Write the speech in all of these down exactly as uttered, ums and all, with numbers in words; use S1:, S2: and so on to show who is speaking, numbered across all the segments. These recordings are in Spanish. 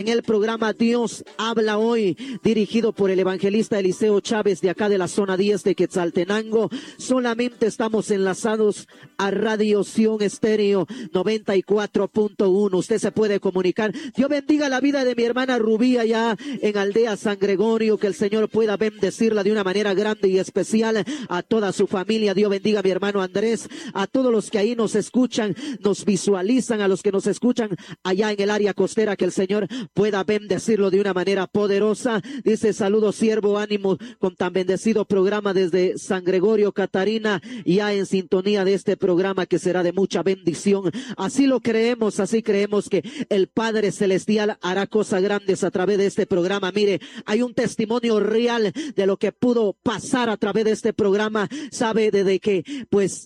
S1: En el programa Dios habla hoy, dirigido por el evangelista Eliseo Chávez de acá de la zona diez de Quetzaltenango. Solamente estamos enlazados a Radio Sion Estéreo noventa y cuatro punto uno. Usted se puede comunicar. Dios bendiga la vida de mi hermana Rubí allá en Aldea San Gregorio. Que el Señor pueda bendecirla de una manera grande y especial a toda su familia. Dios bendiga a mi hermano Andrés, a todos los que ahí nos escuchan, nos visualizan, a los que nos escuchan allá en el área costera. Que el Señor pueda bendecirlo de una manera poderosa. Dice: saludos, siervo, ánimo con tan bendecido programa desde San Gregorio, Catarina, ya en sintonía de este programa que será de mucha bendición. Así lo creemos, así creemos que el Padre Celestial hará cosas grandes a través de este programa. Mire, hay un testimonio real de lo que pudo pasar a través de este programa. Sabe, desde que pues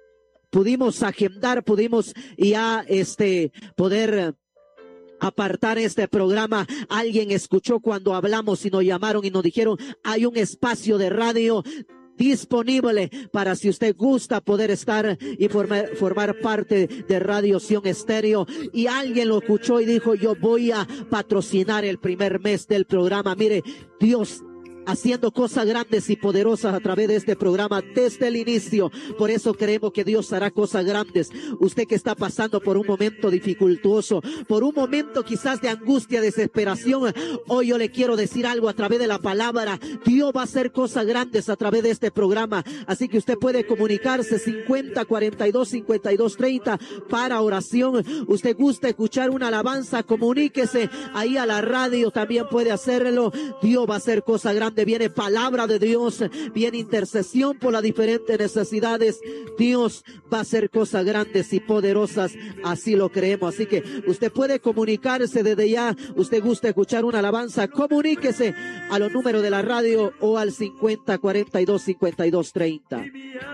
S1: pudimos agendar, pudimos ya este poder apartar este programa. Alguien escuchó cuando hablamos y nos llamaron y nos dijeron: hay un espacio de radio disponible para si usted gusta poder estar y formar, formar parte de Radio Sion Estéreo. Y alguien lo escuchó y dijo: yo voy a patrocinar el primer mes del programa. Mire, Dios haciendo cosas grandes y poderosas a través de este programa desde el inicio. Por eso creemos que Dios hará cosas grandes. Usted que está pasando por un momento dificultuoso, por un momento quizás de angustia, desesperación, hoy yo le quiero decir algo a través de la palabra. Dios va a hacer cosas grandes a través de este programa. Así que usted puede comunicarse cincuenta, cuarenta y dos, cincuenta y dos, treinta para oración. Usted gusta escuchar una alabanza, comuníquese ahí a la radio, también puede hacerlo. Dios va a hacer cosas grandes. Viene palabra de Dios, viene intercesión por las diferentes necesidades. Dios va a hacer cosas grandes y poderosas, así lo creemos. Así que usted puede comunicarse desde ya. Usted gusta escuchar una alabanza, comuníquese a los números de la radio o al cincuenta, cuarenta y dos, cincuenta y dos, treinta.